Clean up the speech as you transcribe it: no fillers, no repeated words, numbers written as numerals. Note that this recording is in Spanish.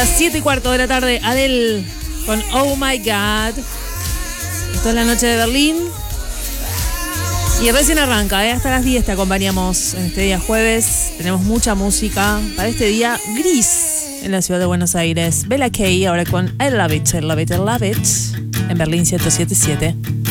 las 7:15 de la tarde, Adele con Oh My God. Esto es la noche de Berlín. Y recién arranca, hasta las 10 te acompañamos en este día jueves. Tenemos mucha música para este día gris en la ciudad de Buenos Aires. Bella K ahora con I Love It, I Love It, I Love It en Berlín 107.7.